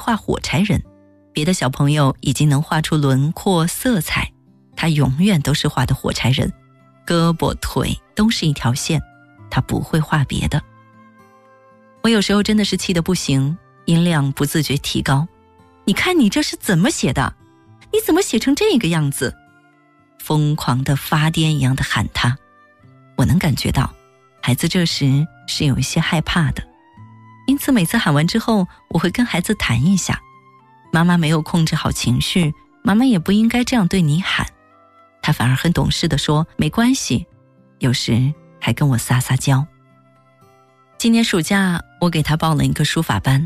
画火柴人，别的小朋友已经能画出轮廓色彩，他永远都是画的火柴人，胳膊腿都是一条线，他不会画别的。我有时候真的是气得不行，音量不自觉提高，你看你这是怎么写的？你怎么写成这个样子？疯狂的发癫一样的喊他。我能感觉到孩子这时是有一些害怕的，因此每次喊完之后，我会跟孩子谈一下，妈妈没有控制好情绪，妈妈也不应该这样对你喊。他反而很懂事地说没关系，有时还跟我撒撒娇。今年暑假我给他报了一个书法班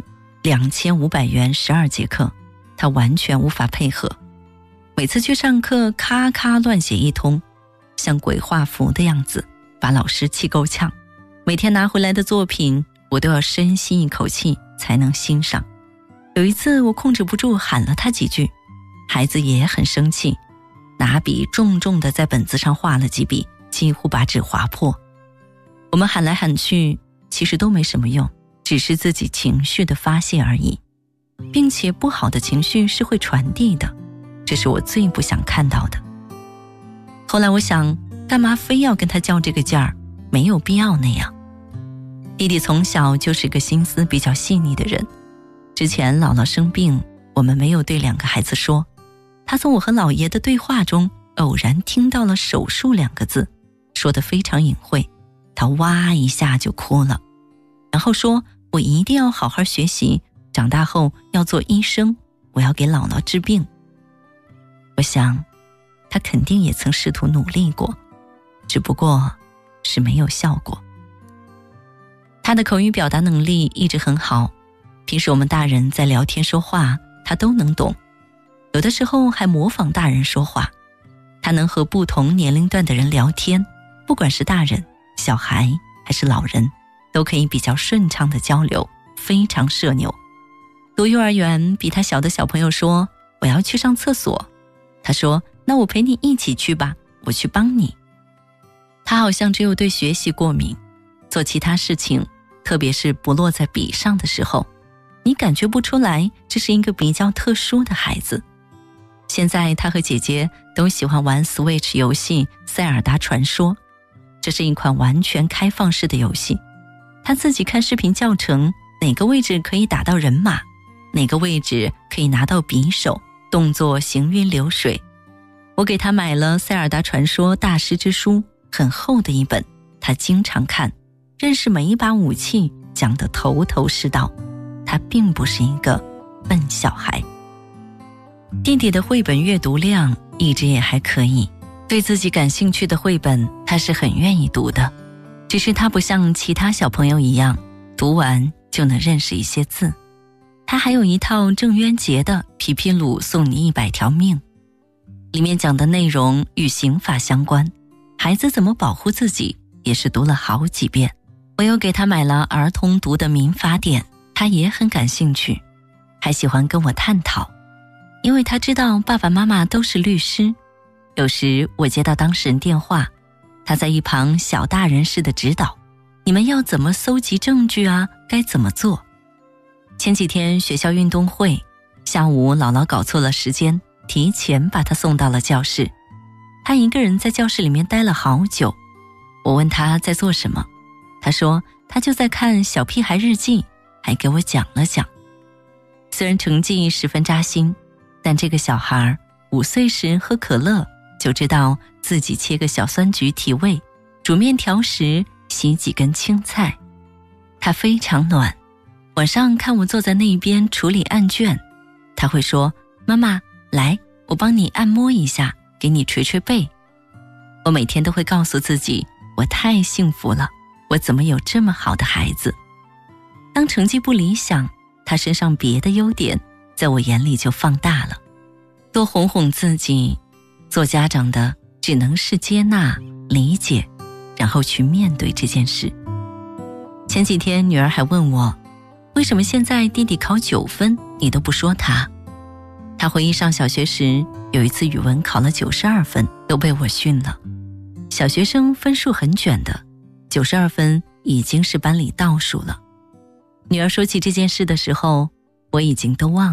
，2500元12节课，他完全无法配合，每次去上课咔咔乱写一通，像鬼画符的样子，把老师气够呛。每天拿回来的作品我都要深吸一口气才能欣赏。有一次我控制不住喊了他几句，孩子也很生气，拿笔重重地在本子上画了几笔，几乎把纸划破。我们喊来喊去其实都没什么用，只是自己情绪的发泄而已，并且不好的情绪是会传递的，这是我最不想看到的。后来我想，干嘛非要跟他较这个劲儿，没有必要那样。弟弟从小就是个心思比较细腻的人，之前姥姥生病，我们没有对2个孩子说，他从我和姥爷的对话中偶然听到了手术2个字，说得非常隐晦，他哇一下就哭了，然后说我一定要好好学习，长大后要做医生，我要给姥姥治病。我想他肯定也曾试图努力过，只不过是没有效果。他的口语表达能力一直很好，平时我们大人在聊天说话他都能懂，有的时候还模仿大人说话。他能和不同年龄段的人聊天，不管是大人、小孩还是老人，都可以比较顺畅的交流，非常社牛。读幼儿园比他小的小朋友说我要去上厕所，他说那我陪你一起去吧，我去帮你。他好像只有对学习过敏，做其他事情特别是不落在笔上的时候，你感觉不出来这是一个比较特殊的孩子。现在他和姐姐都喜欢玩 Switch 游戏塞尔达传说，这是一款完全开放式的游戏，他自己看视频教程，哪个位置可以打到人马，哪个位置可以拿到匕首，动作行云流水。我给他买了塞尔达传说大师之书，很厚的一本，他经常看，认识每一把武器，讲得头头是道。他并不是一个笨小孩。弟弟的绘本阅读量一直也还可以，对自己感兴趣的绘本他是很愿意读的，只是他不像其他小朋友一样读完就能认识一些字。他还有一套郑渊洁的皮皮鲁送你100条命，里面讲的内容与刑法相关，孩子怎么保护自己也是读了好几遍。我又给他买了儿童读的民法典，他也很感兴趣，还喜欢跟我探讨，因为他知道爸爸妈妈都是律师。有时我接到当事人电话，他在一旁小大人似的指导，你们要怎么搜集证据啊，该怎么做。前几天学校运动会，下午姥姥搞错了时间，提前把他送到了教室。他一个人在教室里面待了好久，我问他在做什么，他说他就在看小屁孩日记，还给我讲了讲。虽然成绩十分扎心，但这个小孩5岁时喝可乐就知道自己切个小酸橘提味，煮面条时洗几根青菜。他非常暖，晚上看我坐在那边处理案卷，他会说妈妈来，我帮你按摩一下，给你捶捶背。我每天都会告诉自己，我太幸福了，我怎么有这么好的孩子。当成绩不理想，他身上别的优点在我眼里就放大了。多哄哄自己，做家长的只能是接纳理解，然后去面对这件事。前几天女儿还问我，为什么现在弟弟考9分你都不说他。他回忆上小学时有一次语文考了92分，都被我训了。小学生分数很卷的，92分已经是班里倒数了。女儿说起这件事的时候，我已经都忘了。